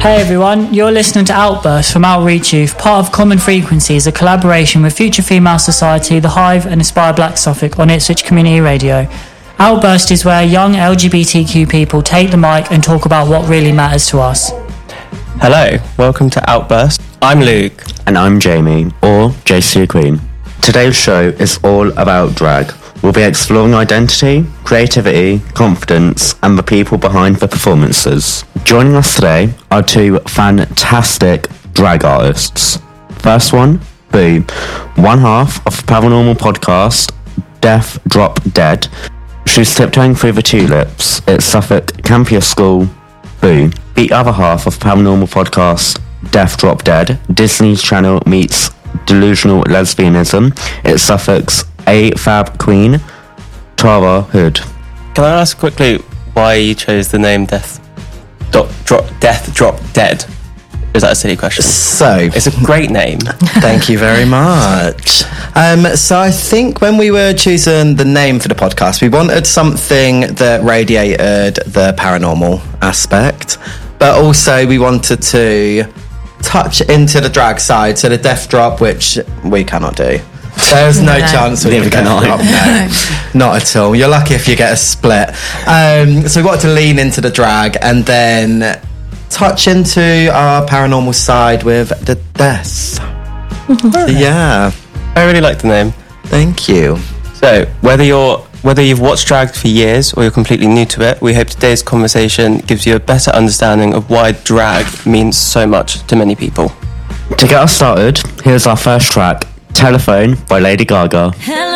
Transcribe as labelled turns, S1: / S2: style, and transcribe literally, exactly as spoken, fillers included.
S1: Hey everyone, you're listening to Outburst from Outreach Youth, part of Common Frequencies, a collaboration with Future Female Society, The Hive and Aspire Black Suffolk on Ipswich Community Radio. Outburst is where young L G B T Q people take the mic and talk about what really matters to us.
S2: Hello, welcome to Outburst. I'm Luke.
S3: And I'm Jamie, or J C Queen. Today's show is all about drag. We'll be exploring identity, creativity, confidence, and the people behind the performances. Joining us today are two fantastic drag artists. First one, Boo, one half of the paranormal podcast, Death Drop Dead. She's tiptoeing through the tulips. It's Suffolk Campus School, Boo. The other half of the paranormal podcast, Death Drop Dead, Disney's Channel meets delusional lesbianism. It's Suffolk's A Fab Queen, Tara Hood.
S2: Can I ask quickly why you chose the name Death Drop, drop Death Drop Dead? Is that a silly question?
S4: So,
S2: it's a great name.
S4: Thank you very much. Um, so I think when we were choosing the name for the podcast, we wanted something that radiated the paranormal aspect, but also we wanted to touch into the drag side, so the death drop, which we cannot do. There's no, no. chance we
S3: Neither
S4: can
S3: can
S4: drop. No, not at all. You're lucky if you get a split. Um, so we wanted to lean into the drag and then touch into our paranormal side with the deaths. So, yeah,
S2: I really like the name.
S4: Thank you.
S2: So whether you're whether you've watched drag for years or you're completely new to it, we hope today's conversation gives you a better understanding of why drag means so much to many people.
S3: To get us started, here's our first track, Telephone by Lady Gaga.